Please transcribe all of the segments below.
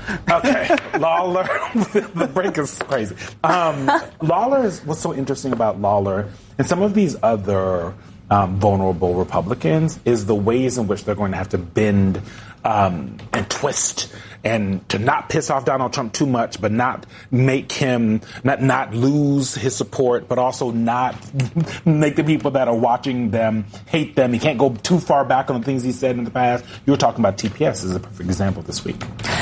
Okay, Lawler. The break is crazy. What's so interesting about Lawler and some of these other vulnerable Republicans is the ways in which they're going to have to bend and twist and to not piss off Donald Trump too much, but not make him not lose his support, but also not make the people that are watching them hate them. He can't go too far back on the things he said in the past. You were talking about TPS as a perfect example this week.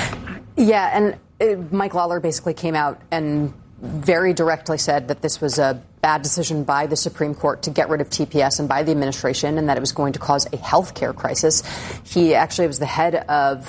Yeah, and Mike Lawler basically came out and very directly said that this was a bad decision by the Supreme Court to get rid of TPS and by the administration, and that it was going to cause a health care crisis. He actually was the head of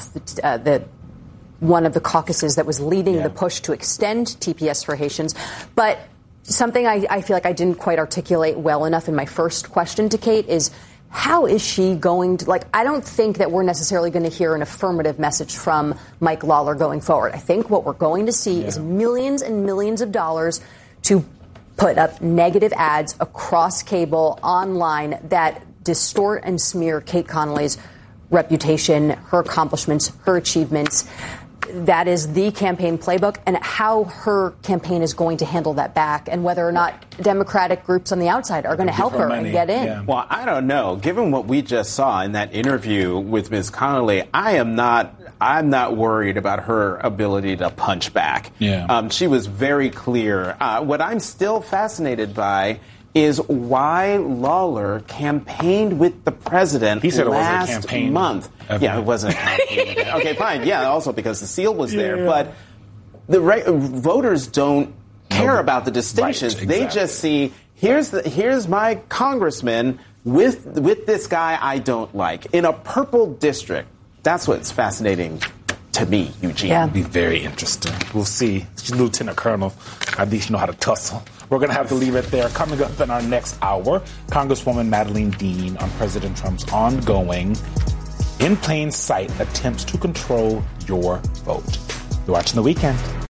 one of the caucuses that was leading the push to extend TPS for Haitians. But something I feel like I didn't quite articulate well enough in my first question to Kate is, how is she going to, I don't think that we're necessarily going to hear an affirmative message from Mike Lawler going forward. I think what we're going to see is millions and millions of dollars to put up negative ads across cable, online, that distort and smear Kate Connolly's reputation, her accomplishments, her achievements. That is the campaign playbook, and how her campaign is going to handle that back, and whether or not Democratic groups on the outside are going to help her and get in. Yeah. Well, I don't know. Given what we just saw in that interview with Ms. Connolly, I'm not worried about her ability to punch back. Yeah. She was very clear. What I'm still fascinated by is why Lawler campaigned with the president last month. Yeah, it wasn't a campaign. Okay, fine. Yeah, also because the seal was there. But the voters don't care about the distinctions. Right, exactly. They just see, here's my congressman with this guy I don't like in a purple district. That's what's fascinating to me, Eugene. It'll be very interesting. We'll see. Lieutenant Colonel, at least you know how to tussle. We're going to have to leave it there. Coming up in our next hour, Congresswoman Madeleine Dean on President Trump's ongoing, in plain sight, attempts to control your vote. You're watching The Weekend.